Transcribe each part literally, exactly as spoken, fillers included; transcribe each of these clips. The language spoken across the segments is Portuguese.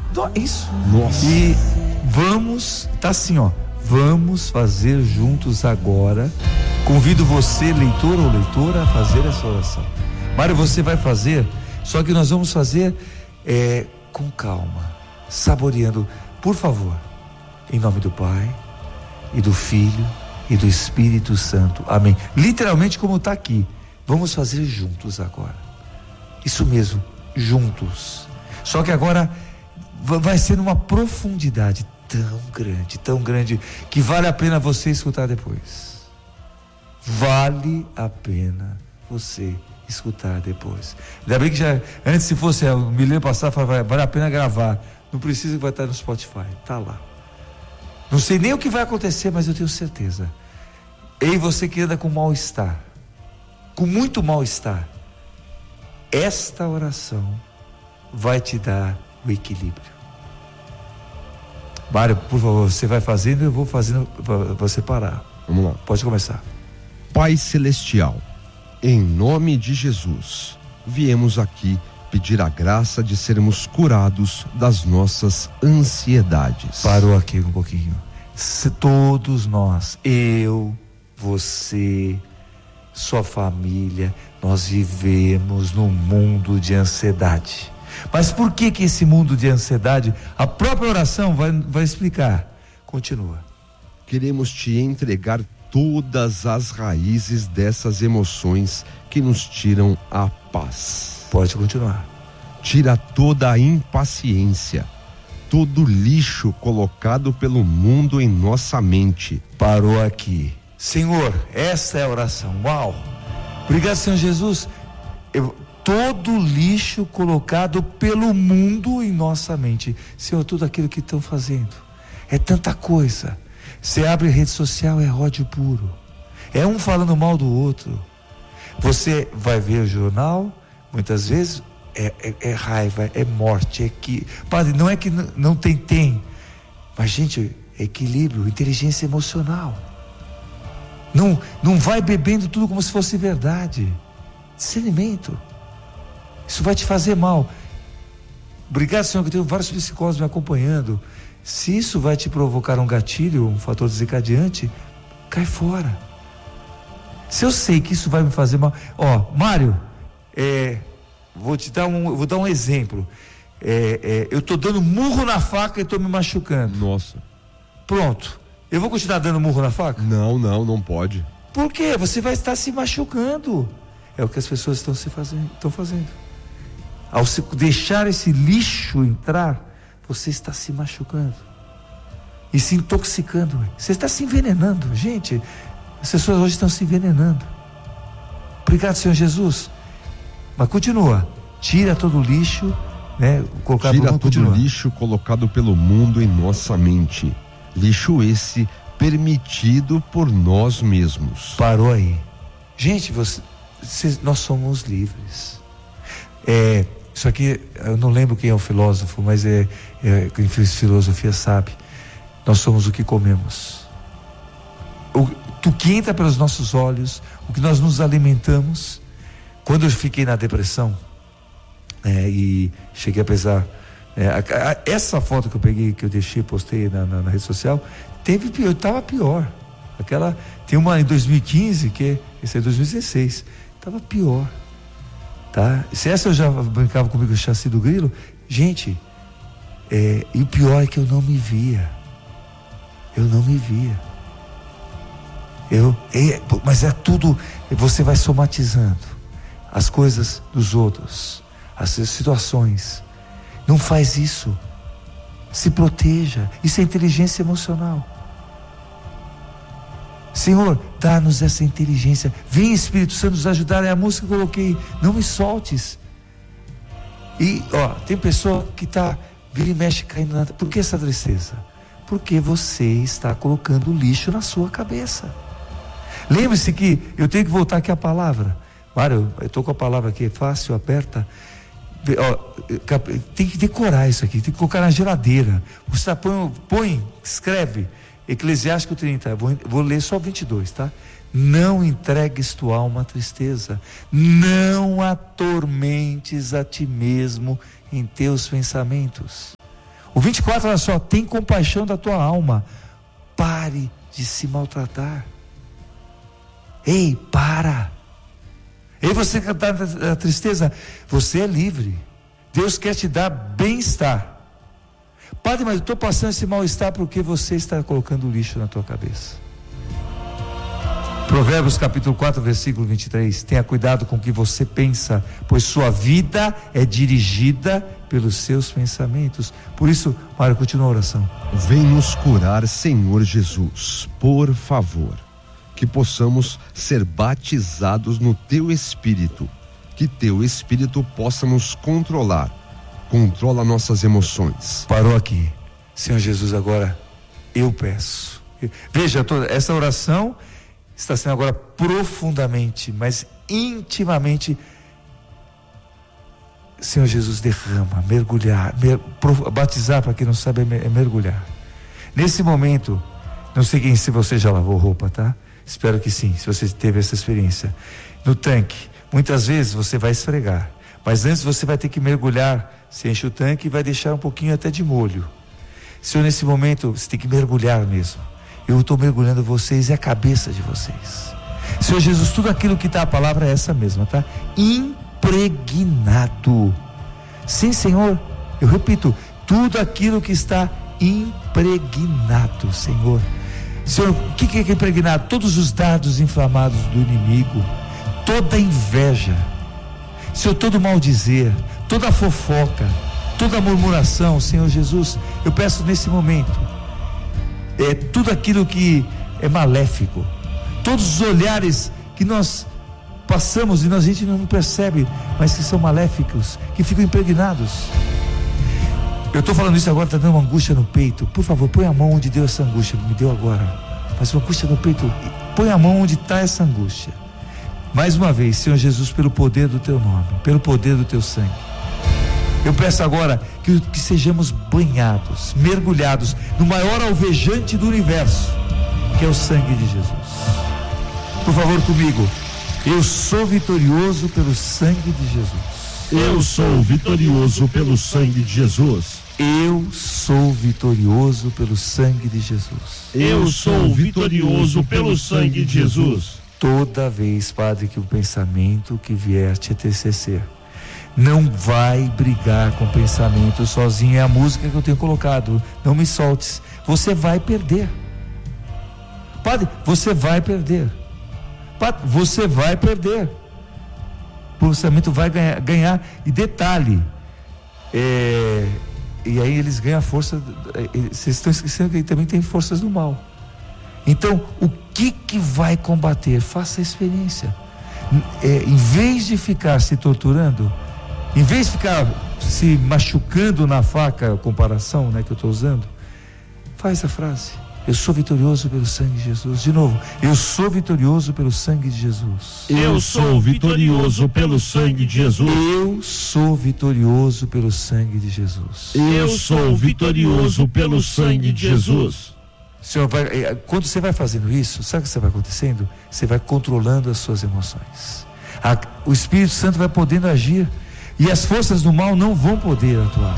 Isso. Nossa. E vamos, tá assim, ó. Vamos fazer juntos agora. Convido você, leitor ou leitora, a fazer essa oração. Mário, você vai fazer, só que nós vamos fazer é, com calma, saboreando. Por favor, em nome do Pai, e do Filho, e do Espírito Santo. Amém. Literalmente como está aqui. Vamos fazer juntos agora. Isso mesmo, juntos. Só que agora vai ser numa profundidade tão grande, tão grande, que vale a pena você escutar depois. Vale a pena você escutar depois. Ainda bem que já, antes se fosse o milênio passado, falava, vale a pena gravar. Não precisa que vai estar no Spotify, tá lá. Não sei nem o que vai acontecer, mas eu tenho certeza. Ei, você que anda com mal-estar, com muito mal-estar, esta oração vai te dar o equilíbrio. Mário, por favor, você vai fazendo e eu vou fazendo para você parar. Vamos lá. Pode começar. Pai Celestial, em nome de Jesus, viemos aqui pedir a graça de sermos curados das nossas ansiedades. Parou aqui um pouquinho. Se todos nós, eu, você, sua família, nós vivemos num mundo de ansiedade. Mas por que que esse mundo de ansiedade, a própria oração vai, vai explicar. Continua. Queremos te entregar todas as raízes dessas emoções que nos tiram a paz. Pode continuar. Tira toda a impaciência, todo o lixo colocado pelo mundo em nossa mente. Parou aqui. Senhor, essa é a oração. Uau! Obrigado, Senhor Jesus. Eu, todo o lixo colocado pelo mundo em nossa mente. Senhor, tudo aquilo que estão fazendo. É tanta coisa. Você abre rede social, é ódio puro. É um falando mal do outro. Você vai ver o jornal, muitas vezes é, é, é raiva, é morte, é que... Padre, não é que não, não tem, tem. Mas, gente, é equilíbrio, inteligência emocional. Não, não vai bebendo tudo como se fosse verdade. Discernimento. Isso vai te fazer mal. Obrigado, Senhor, que eu tenho vários psicólogos me acompanhando. Se isso vai te provocar um gatilho, um fator desencadeante, cai fora. Se eu sei que isso vai me fazer mal... Ó, Mário, é, vou te dar um, vou dar um exemplo. É, é, eu estou dando murro na faca e estou me machucando. Nossa. Pronto. Eu vou continuar dando murro na faca? Não, não, não pode. Por quê? Você vai estar se machucando. É o que as pessoas estão se fazendo, estão fazendo. Ao se deixar esse lixo entrar, você está se machucando e se intoxicando. Você está se envenenando, gente. As pessoas hoje estão se envenenando. Obrigado, Senhor Jesus. Mas continua. Tira todo o lixo, né? Colocado Tira mundo, todo continua. o lixo colocado pelo mundo em nossa mente. Lixo esse permitido por nós mesmos. Parou aí. Gente, você, você, nós somos livres. É, isso aqui, eu não lembro quem é o filósofo, mas é, é quem fez filosofia sabe. Nós somos o que comemos. O, o que entra pelos nossos olhos, o que nós nos alimentamos. Quando eu fiquei na depressão, é, e cheguei a pesar, é, a, a, essa foto que eu peguei, que eu deixei, postei na, na, na rede social, teve pior, estava pior. Aquela, tem uma em dois mil e quinze, que esse é dois mil e dezesseis, estava pior. Tá? Se essa eu já brincava comigo, o chassi do grilo, gente, é, e o pior é que eu não me via. Eu não me via. Eu, é, mas é tudo, você vai somatizando as coisas dos outros, as situações. Não faz isso. Se proteja. Isso é inteligência emocional. Senhor, dá-nos essa inteligência. Vem, Espírito Santo, nos ajudar. É a música que eu coloquei. Não me soltes. E, ó, tem pessoa que está, vira e mexe, caindo na... Por que essa tristeza? Porque você está colocando lixo na sua cabeça. Lembre-se que eu tenho que voltar aqui à palavra. Mário, eu estou com a palavra aqui, fácil, aperta. Ó, tem que decorar isso aqui, tem que colocar na geladeira. Você tá, põe, põe, escreve. Eclesiástico trinta, vou, vou ler só vinte e dois, tá? Não entregues tua alma à tristeza, não atormentes a ti mesmo em teus pensamentos. O vinte e quatro, olha só, tem compaixão da tua alma. Pare de se maltratar. Ei, para. Ei, você que está na tristeza, você é livre. Deus quer te dar bem-estar. Padre, mas eu estou passando esse mal-estar porque você está colocando lixo na tua cabeça. Provérbios capítulo quatro, versículo vinte e três. Tenha cuidado com o que você pensa, pois sua vida é dirigida pelos seus pensamentos. Por isso, Mário, continua a oração. Vem nos curar, Senhor Jesus, por favor. Que possamos ser batizados no Teu Espírito. Que Teu Espírito possa nos controlar. Controla nossas emoções. Parou aqui. Senhor Jesus, agora eu peço. Veja, toda essa oração está sendo agora profundamente, mas intimamente. Senhor Jesus, derrama, mergulhar, mer, pro, batizar, para quem não sabe, é mergulhar. Nesse momento, não sei quem, se você já lavou roupa, tá? Espero que sim, se você teve essa experiência. No tanque, muitas vezes você vai esfregar, mas antes você vai ter que mergulhar. Você enche o tanque e vai deixar um pouquinho até de molho. Senhor, nesse momento, você tem que mergulhar mesmo. Eu estou mergulhando vocês e a cabeça de vocês. Senhor Jesus, tudo aquilo que está, a palavra é essa mesma, tá? Impregnado. Sim, Senhor, eu repito, tudo aquilo que está impregnado, Senhor. Senhor, o que é impregnado? Todos os dardos inflamados do inimigo, toda inveja, Senhor, todo maldizer, toda fofoca, toda murmuração, Senhor Jesus, eu peço nesse momento, é, tudo aquilo que é maléfico, todos os olhares que nós passamos e nós, a gente não percebe, mas que são maléficos, que ficam impregnados. Eu estou falando isso agora, está dando uma angústia no peito. Por favor, põe a mão onde deu essa angústia, me deu agora, mas uma angústia no peito, põe a mão onde está essa angústia. Mais uma vez, Senhor Jesus, pelo poder do Teu nome, pelo poder do Teu sangue, eu peço agora que, que sejamos banhados, mergulhados no maior alvejante do universo, que é o sangue de Jesus. Por favor, comigo. Eu sou vitorioso pelo sangue de Jesus. Eu sou vitorioso pelo sangue de Jesus. Eu sou vitorioso pelo sangue de Jesus. Eu sou vitorioso pelo sangue de Jesus. Toda vez, Padre, que o pensamento que vier te entristecer, não vai brigar com o pensamento sozinho. É a música que eu tenho colocado. Não me soltes. Você vai perder. Padre, você vai perder. Padre, você vai perder. O pensamento vai ganhar. ganhar. E detalhe, é, e aí eles ganham a força. Vocês estão esquecendo que ele também tem forças do mal. Então, o que que vai combater? Faça a experiência. É, em vez de ficar se torturando, em vez de ficar se machucando na faca, a comparação, né, que eu estou usando, faz a frase: eu sou vitorioso pelo sangue de Jesus. De novo, eu sou vitorioso pelo sangue de Jesus. Eu sou vitorioso pelo sangue de Jesus. Eu sou vitorioso pelo sangue de Jesus. Eu sou vitorioso pelo sangue de Jesus. Senhor, vai, quando você vai fazendo isso, sabe o que você vai acontecendo? Você vai controlando as suas emoções. A, o Espírito Santo vai podendo agir e as forças do mal não vão poder atuar.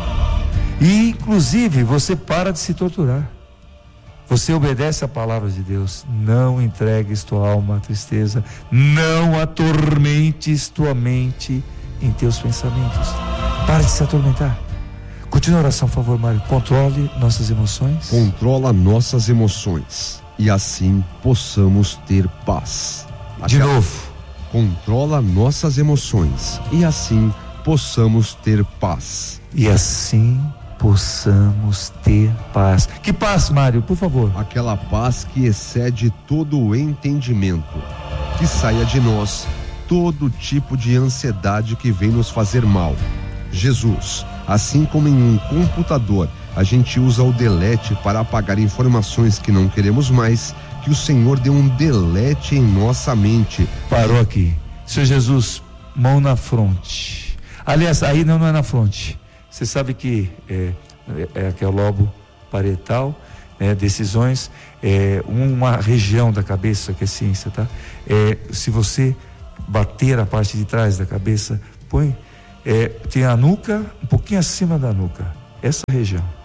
E inclusive você para de se torturar. Você obedece a palavra de Deus. Não entregues tua alma à tristeza. Não atormentes tua mente em teus pensamentos. Para de se atormentar. Continua a oração, por favor, Mário. Controle nossas emoções. Controla nossas emoções e assim possamos ter paz. De Aquela... novo. Controla nossas emoções e assim possamos ter paz. E assim possamos ter paz. Que paz, Mário, por favor? Aquela paz que excede todo o entendimento. Que saia de nós todo tipo de ansiedade que vem nos fazer mal. Jesus, assim como em um computador a gente usa o delete para apagar informações que não queremos mais, que o Senhor dê um delete em nossa mente. Parou aqui. Senhor Jesus, mão na fronte. Aliás, aí não, não é na fronte. Você sabe que é, é, é, é o lobo parietal, né, decisões, é uma região da cabeça que é ciência, tá? É, se você bater a parte de trás da cabeça, põe, é, tem a nuca, um pouquinho acima da nuca, essa região.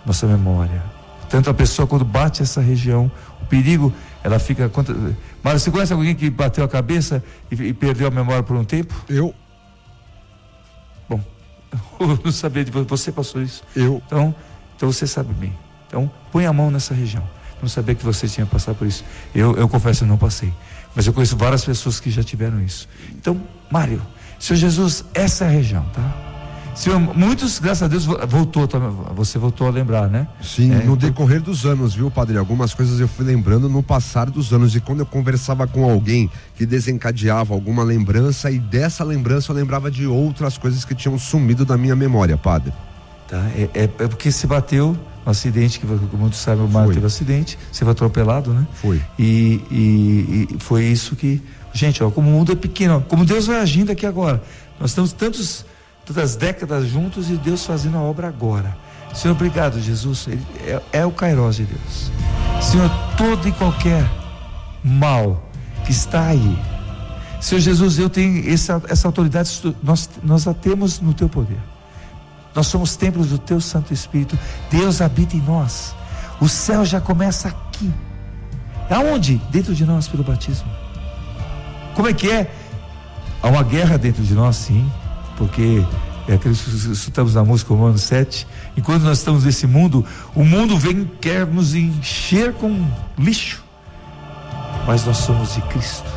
nossa memória. Tanto a pessoa quando bate essa região, o perigo, ela fica... Mas você conhece alguém que bateu a cabeça e, e perdeu a memória por um tempo? Eu. Bom, eu não sabia de você, você passou isso. Eu. Então, então você sabe bem. Então, põe a mão nessa região. Não sabia que você tinha passado por isso. Eu, eu confesso, eu não passei. Mas eu conheço várias pessoas que já tiveram isso. Então, Mário, Senhor Jesus, essa é a região, tá? Senhor, muitos, graças a Deus, voltou, você voltou a lembrar, né? Sim, é, no então... decorrer dos anos, viu, padre? Algumas coisas eu fui lembrando no passar dos anos, e quando eu conversava com alguém que desencadeava alguma lembrança, e dessa lembrança eu lembrava de outras coisas que tinham sumido da minha memória, padre. Tá, é, é, é porque se bateu no acidente, que muitos sabem, o Mário teve um acidente, você foi atropelado, né? Foi. E, e, e foi isso que, gente, ó, como o mundo é pequeno, ó, como Deus vai agindo aqui agora, nós estamos tantos... tantas décadas juntos e Deus fazendo a obra agora. Senhor, obrigado, Jesus. Ele é, é o Kairos de Deus. Senhor, todo e qualquer mal que está aí, Senhor Jesus, eu tenho essa, essa autoridade, nós, nós a temos no teu poder. Nós somos templos do teu Santo Espírito. Deus habita em nós. O céu já começa aqui. Aonde? Dentro de nós, pelo batismo. Como é que é? Há uma guerra dentro de nós, sim. Porque é aquilo que estamos na música Romanos sete, enquanto nós estamos nesse mundo, o mundo vem quer nos encher com lixo, mas nós somos de Cristo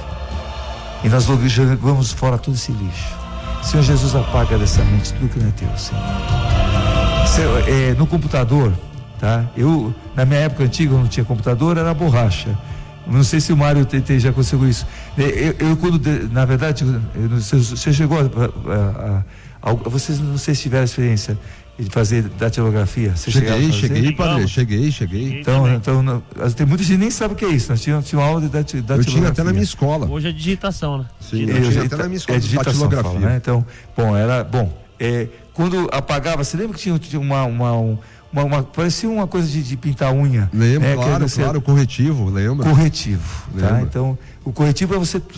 e nós jogamos fora todo esse lixo. Senhor Jesus, apaga dessa mente tudo que não é teu, Senhor. Senhor, é, no computador, tá? Eu, na minha época antiga, eu não tinha computador, era borracha. Não sei se o Mário te, te, já conseguiu isso. Eu, eu quando, na verdade, eu, você chegou a, a, a, a, vocês não sei se tiveram a experiência de fazer datilografia. Você cheguei, cheguei, padre, cheguei, cheguei. Então, então não, tem muita gente que nem sabe o que é isso. Nós tínhamos, tínhamos aula de datilografia. Eu tinha até na minha escola. Hoje é digitação, né? Sim, eu, eu tinha até na minha escola é de datilografia. Fala, né? Então, bom, era bom. É, quando apagava, você lembra que tinha, tinha uma, uma um, Uma, uma, parecia uma coisa de, de pintar unha. Lembro, é, claro, você... claro, corretivo, lembra? Corretivo, lembra. Tá? Então, o corretivo é você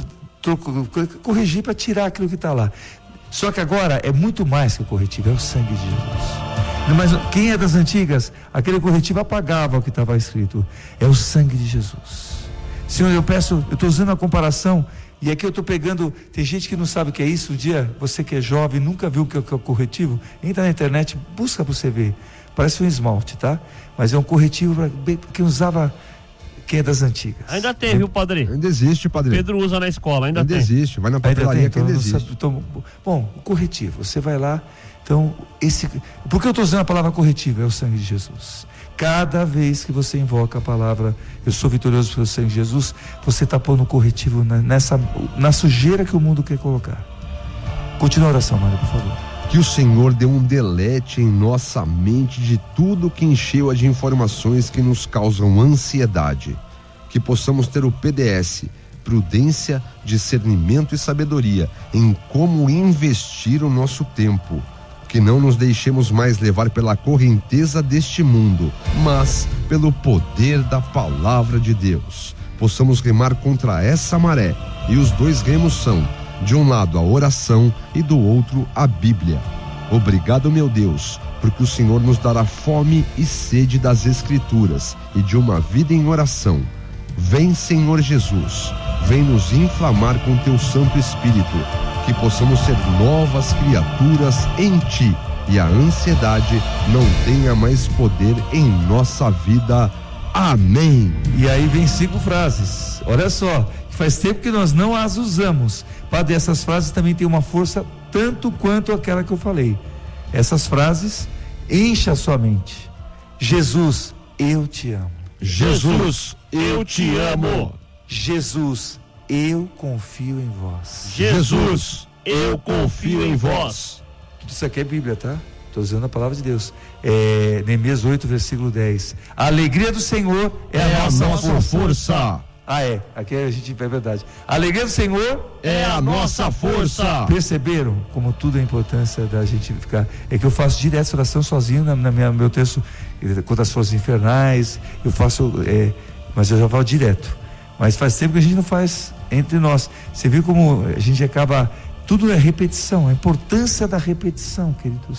corrigir para tirar aquilo que está lá. Só que agora é muito mais que o corretivo, é o sangue de Jesus. Mas quem é das antigas, aquele corretivo apagava o que estava escrito. É o sangue de Jesus. Senhor, eu peço, eu estou usando a comparação, e aqui eu estou pegando, tem gente que não sabe o que é isso. Um dia, você que é jovem, nunca viu o que é o corretivo, entra na internet, busca para você ver. Parece um esmalte, tá? Mas é um corretivo que usava quem é das antigas. Ainda tem, viu, padre? Ainda existe, padre. Pedro usa na escola, ainda, ainda tem. Ainda existe, vai na papelaria tem, que ainda então, existe. Sabe, então, bom, o corretivo, você vai lá, então, esse... Por que eu estou usando a palavra corretivo? É o sangue de Jesus. Cada vez que você invoca a palavra, eu sou vitorioso pelo sangue de Jesus, você está pondo um corretivo na, nessa, na sujeira que o mundo quer colocar. Continua a oração, Mário, por favor. Que o Senhor dê um delete em nossa mente de tudo que encheu-a de informações que nos causam ansiedade. Que possamos ter o P D S, prudência, discernimento e sabedoria em como investir o nosso tempo. Que não nos deixemos mais levar pela correnteza deste mundo, mas pelo poder da palavra de Deus. Possamos remar contra essa maré, e os dois remos são: de um lado a oração e do outro a Bíblia. Obrigado, meu Deus, porque o Senhor nos dará fome e sede das Escrituras e de uma vida em oração. Vem, Senhor Jesus, vem nos inflamar com teu Santo Espírito, que possamos ser novas criaturas em ti e a ansiedade não tenha mais poder em nossa vida. Amém. E aí vem cinco frases, olha só, faz tempo que nós não as usamos. Padre, essas frases também têm uma força tanto quanto aquela que eu falei. Essas frases enchem a sua mente. Jesus, eu te amo. Jesus, eu te amo. Jesus, eu confio em vós. Jesus, eu confio em vós. Tudo isso aqui é Bíblia, tá? Estou usando a palavra de Deus. É, Neemias oito, versículo dez. A alegria do Senhor é, é a nossa, nossa força. força. Ah, é, aqui a gente é verdade. A alegria do Senhor é a nossa força. Perceberam como tudo é a importância da gente ficar? É que eu faço direto essa oração sozinho na, na minha, meu texto contra as forças infernais. Eu faço, é, mas eu já falo direto. Mas faz tempo que a gente não faz entre nós. Você viu como a gente acaba, tudo é repetição, a importância da repetição, queridos.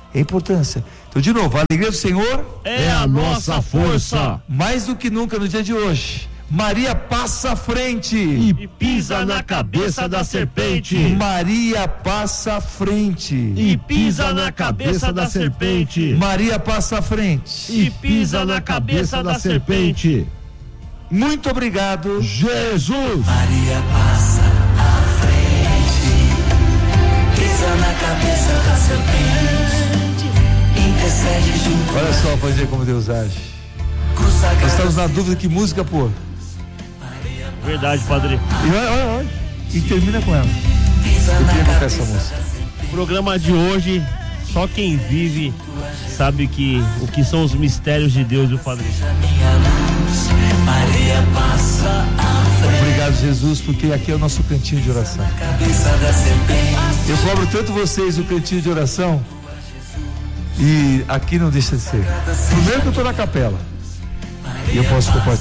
É a importância. Então, de novo, a alegria do Senhor é a nossa força. Mais do que nunca no dia de hoje. Maria passa à frente e pisa na cabeça da serpente. Maria passa à frente e pisa na cabeça da serpente. Maria passa à frente e pisa na cabeça da serpente. Muito obrigado, Jesus. Maria passa à frente, pisa na cabeça da serpente, intercede junto. Olha só para ver como Deus age. Nós estamos na dúvida que música pôr. Verdade, padre. E olha, olha, olha. E termina com ela. Eu queria cantar essa música. O programa de hoje, só quem vive sabe que o que são os mistérios de Deus, o padre. Maria passa à frente. Obrigado, Jesus, porque aqui é o nosso cantinho de oração. Eu cobro tanto vocês o cantinho de oração e aqui não deixa de ser. Primeiro que eu estou na capela e eu posso compartilhar.